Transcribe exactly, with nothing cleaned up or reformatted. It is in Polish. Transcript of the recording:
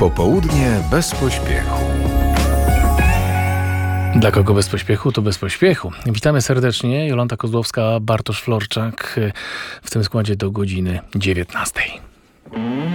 Popołudnie bez pośpiechu. Dla kogo bez pośpiechu, to bez pośpiechu. Witamy serdecznie. Jolanta Kozłowska, Bartosz Florczak w tym składzie do godziny dziewiętnastej.